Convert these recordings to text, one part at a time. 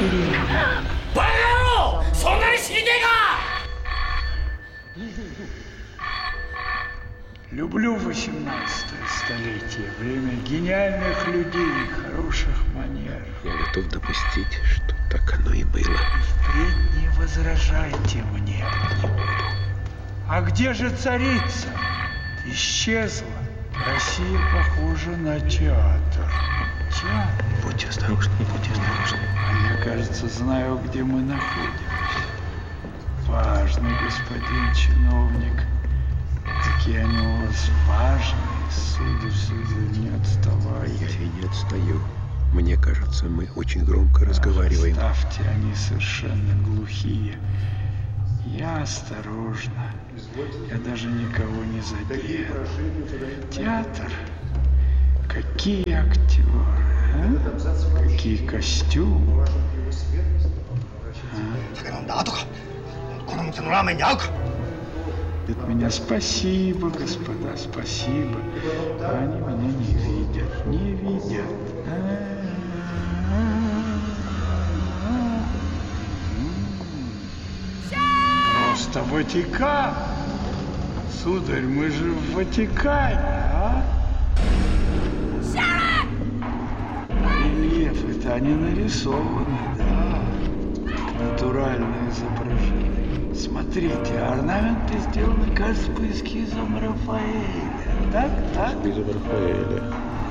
тюремный. Люблю 18-е столетие, время гениальных людей и хороших манер. Я готов допустить, что так оно и было. Впредь не возражайте мне. А где же царица? Исчезла. Россия похожа на театр. Театр. Будьте осторожны, будьте осторожны. А я, кажется, знаю, где мы находимся. Важный господин чиновник. Какие они у вас важные, сударь, не отставайте. Я не отстаю. Мне кажется, мы очень громко разговариваем. Оставьте, они совершенно глухие. Я осторожно. Я даже никого не задел. Театр. Какие актеры, а? Какие костюмы. От меня спасибо, господа, спасибо. Они меня не видят, не видят. Просто Ватикан. Сударь, мы же в Ватикане, а? Рельеф, это они нарисованы, да. Натуральное изображение. Смотрите, орнаменты сделаны, кажется, по эскизам Рафаэля. Так? Эскизам Рафаэля.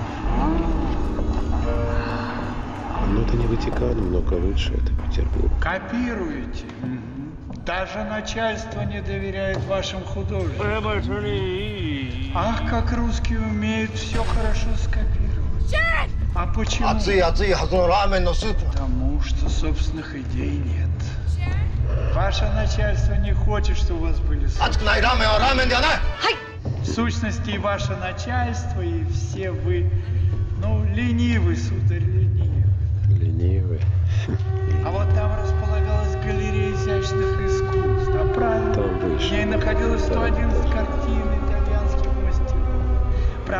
Ну, это не Ватикан, много лучше, это Петербург. Копируете. Даже начальство не доверяет вашим художникам. Ах, как русские умеют все хорошо скопировать. А почему? Потому что собственных идей нет. Ваше начальство не хочет, чтобы у вас были в сущности, и ваше начальство, и все вы, ленивы, сударь, ленивы. Ленивы. А вот там располагалась галерея изящных искусств, да, правильно? Там выше. В ней находилось 111 картин.